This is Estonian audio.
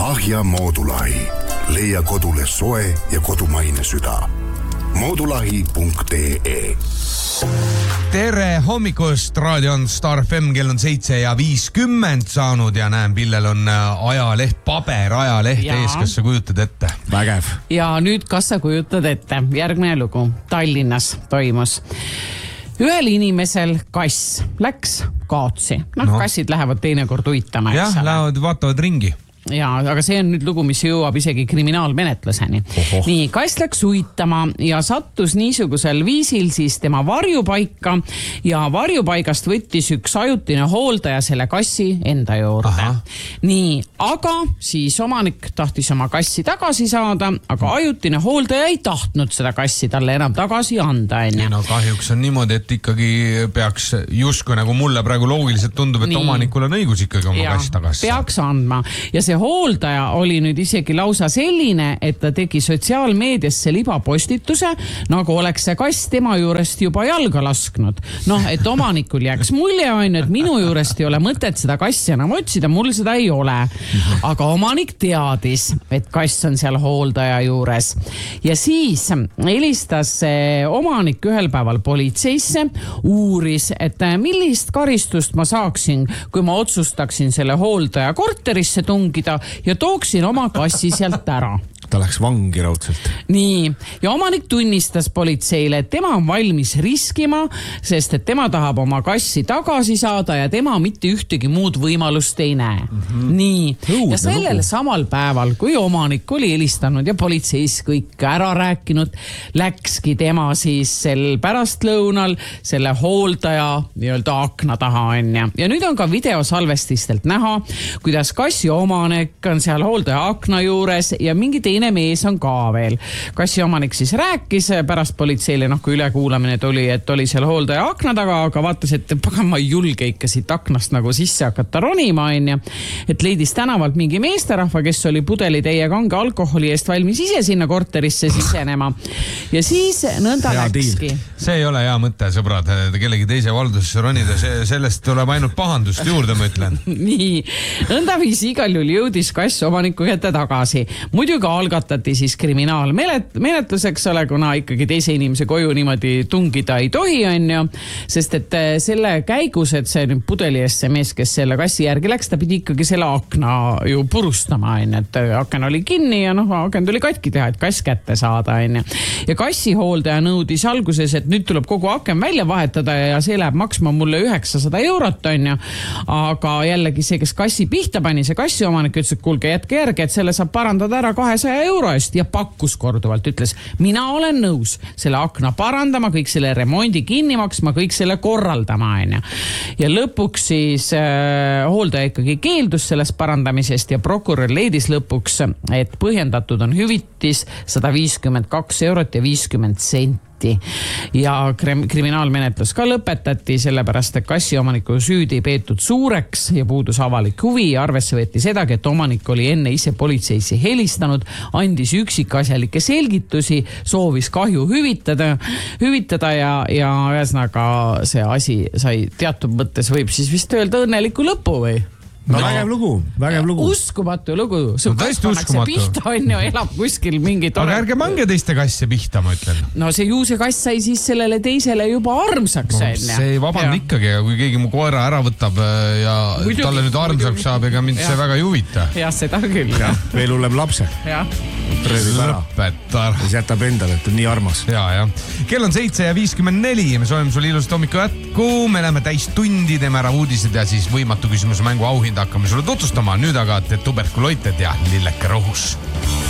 Ahja Moodulahi. Leia kodule soe ja kodumaine süda. Moodulahi.ee. Tere hommikust, raadio on Star FM, kell on 7:50 saanud ja näen, Pillel on ajaleht, paberajaleht ees, kas sa kujutad ette? Vägev. Ja nüüd, kas sa kujutad ette? Järgmine lugu Tallinnas toimus. Ühel inimesel kass läks kaotsi. Kassid lähevad teinekord uitama. Jah, lähevad, vaatavad ringi. Ja, aga see on nüüd lugu, mis jõuab isegi kriminaalmenetluseni. Nii, kass läks uitama ja sattus niisugusel viisil siis tema varjupaika ja varjupaigast võttis üks ajutine hooldaja selle kassi enda juurde. Nii, aga siis omanik tahtis oma kassi tagasi saada, aga ajutine hooldaja ei tahtnud seda kassi talle enam tagasi anda. No kahjuks on niimoodi, et ikkagi peaks justkui nagu mulle praegu loogiliselt tundub, et omanikul on õigus ikkagi oma kassi tagasi. Peaks andma ja see hooldaja oli nüüd isegi lausa selline, et ta tegi sotsiaalmeediasse libapostituse, nagu oleks see kass tema juurest juba jalga lasknud. Et omanikul jääks mulje on, et minu juurest ei ole mõtet seda kassi enam otsida, mul seda ei ole. Aga omanik teadis, et kass on seal hooldaja juures. Ja siis helistas omanik ühel päeval politseisse, uuris, et millist karistust ma saaksin, kui ma otsustaksin selle hooldaja korterisse tungida ja tooksin oma kassi sealt ära. Ta läks vangi raudselt. Nii, ja omanik tunnistas politseile, et tema on valmis riskima, sest et tema tahab oma kassi tagasi saada ja tema mitte ühtegi muud võimalust ei näe. Nii, ja sellel samal päeval, kui omanik oli helistanud ja politseis kõik ära rääkinud, läkski tema siis sel pärastlõunal selle hooldaja nii-öelda akna taha on. Ja nüüd on ka videosalvestistelt näha, kuidas kassi omanik on seal hooldaja akna juures ja mingi teine mees on ka veel. Kassi omanik siis rääkis pärast politseile, kui ülekuulamine tuli, et oli seal hooldaja akna taga, aga vaatas, et ma ei julge ikka siit aknast nagu sisse hakata ronima, et leidis tänavalt mingi meesterahva, kes oli pudelitäie kange alkoholi eest valmis ise sinna korterisse sisenema. Ja siis nõnda läkski. See ei ole hea mõte, sõbrad, kellegi teise valdusesse ronida, sellest tuleb ainult pahandust juurde, ma ütlen. Nii, nõnda viis igal juhul jõudis kass omaniku kätte tagasi. Muidugi algatati siis kriminaalmenetluseks ole, kuna ikkagi teise inimese koju niimoodi tungida ei tohi, sest et selle käigus, et see pudeli eest see mees, kes selle kassi järgi läks, ta pidi ikkagi selle akna ju purustama, et aken oli kinni ja aken tuli katki teha, et kass kätte saada. Ja kassi hooldaja nõudis alguses, et nüüd tuleb kogu aken välja vahetada ja see läheb maksma mulle 900 eurot, aga jällegi see, kes kassi pihta pani, see kassi omanik ütles, et kuulge, jätke järgi, et selle saab parandada ära 200 euro eest ja pakkus korduvalt, ütles, mina olen nõus selle akna parandama, kõik selle remondi kinni maksma, kõik selle korraldama. Ja lõpuks siis hooldaja ikkagi keeldus sellest parandamisest ja prokurör leidis lõpuks, et põhjendatud on hüvitis 152 eurot ja 50 senti. Ja kriminaalmenetlus ka lõpetati, sellepärast, et kassi omaniku süüdi peetud suureks ja puudus avalik huvi ja arvesse võeti sedagi, et omanik oli enne ise politseisse helistanud, andis üksikasjalikke selgitusi, soovis kahju hüvitada ja ühesõnaga see asi sai teatud mõttes, võib siis vist öelda õnneliku lõpu või? Vägev lugu. Uskumatu lugu. Su kass pannakse pihta on ju, elab kuskil mingi tore. Aga ärge mange teiste kasse pihta, ma ütlen. No see juuse kass sai siis sellele teisele juba armsaks. See ei vabanda ikkagi, kui keegi mu koera ära võtab ja talle nüüd armsaks saab, ega mind see väga ei huvita. Jah, seda küll. Veel hullem lapse. Lõpeta. Ja jätab endale, et on nii armas. Ja. Kell on 7:54 ja me soovime sulle ilusat hommiku jätku. Me läheme täis tundi, teeme ära uudised ja siis võimatu küsimuse mängu auhind hakkame sulle tutvustama. Nüüd aga tuberkuloited ja lilleke rohus.